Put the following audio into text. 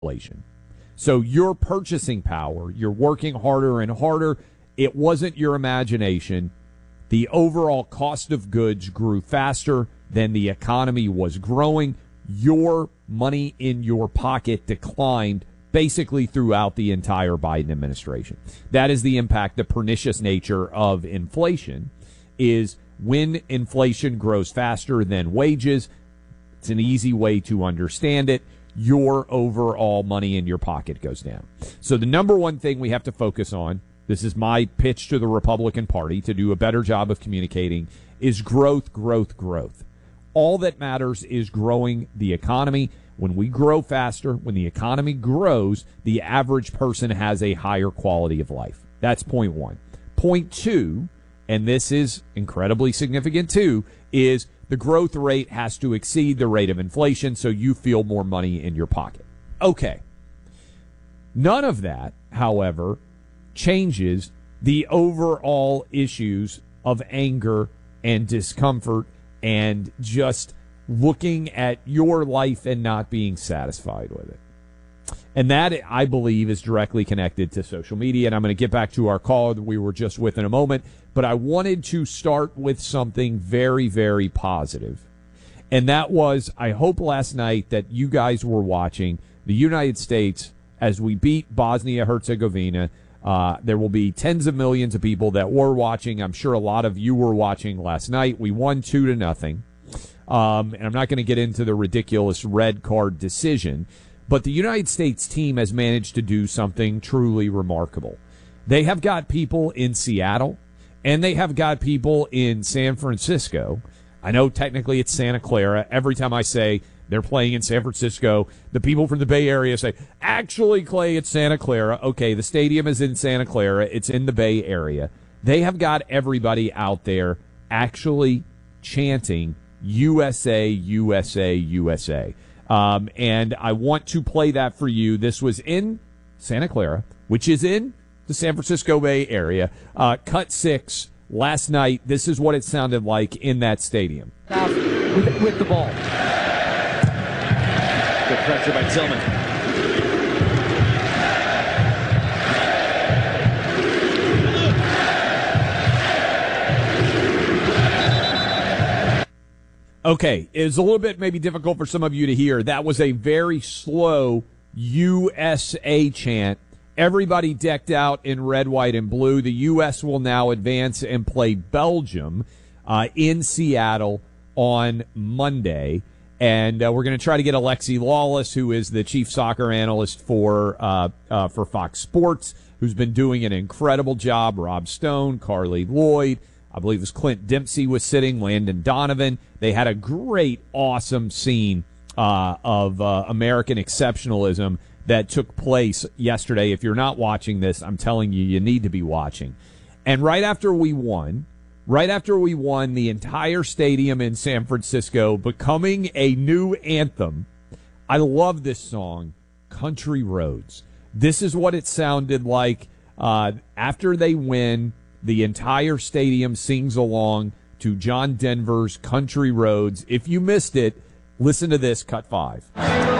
inflation. So your purchasing power, you're working harder and harder. It wasn't your imagination. The overall cost of goods grew faster than the economy was growing. Your money in your pocket declined basically throughout the entire Biden administration. That is the impact, the pernicious nature of inflation, is when inflation grows faster than wages. It's an easy way to understand it. Your overall money in your pocket goes down. So the number one thing we have to focus on, this is my pitch to the Republican Party to do a better job of communicating, is growth, growth, growth. All that matters is growing the economy. When we grow faster, when the economy grows, the average person has a higher quality of life. That's point one. Point two, and this is incredibly significant too, is the growth rate has to exceed the rate of inflation so you feel more money in your pocket. Okay. None of that, however, changes the overall issues of anger and discomfort and just looking at your life and not being satisfied with it. And that, I believe, is directly connected to social media. And I'm going to get back to our caller that we were just with in a moment. But I wanted to start with something very, very positive. And that was, I hope last night that you guys were watching the United States as we beat Bosnia-Herzegovina. There will be tens of millions of people that were watching. I'm sure a lot of you were watching last night. We won 2-0. And I'm not going to get into the ridiculous red card decision. But the United States team has managed to do something truly remarkable. They have got people in Seattle, and they have got people in San Francisco. I know technically it's Santa Clara. Every time I say they're playing in San Francisco, the people from the Bay Area say, actually, Clay, it's Santa Clara. Okay, the stadium is in Santa Clara. It's in the Bay Area. They have got everybody out there actually chanting USA, USA, USA. And I want to play that for you. This was in Santa Clara, which is in the San Francisco Bay Area. Cut 6 last night. This is what it sounded like in that stadium. With the ball. Good pressure by Tillman. Okay, it's a little bit maybe difficult for some of you to hear. That was a very slow USA chant. Everybody decked out in red, white, and blue. The U.S. will now advance and play Belgium in Seattle on Monday. And we're going to try to get Alexi Lawless, who is the chief soccer analyst for Fox Sports, who's been doing an incredible job. Rob Stone, Carly Lloyd, I believe it was Clint Dempsey was sitting, Landon Donovan. They had a great, awesome scene of American exceptionalism that took place yesterday. If you're not watching this, I'm telling you, you need to be watching. And right after we won, the entire stadium in San Francisco becoming a new anthem. I love this song, Country Roads. This is what it sounded like after they win. The entire stadium sings along to John Denver's Country Roads. If you missed it, listen to this, cut 5.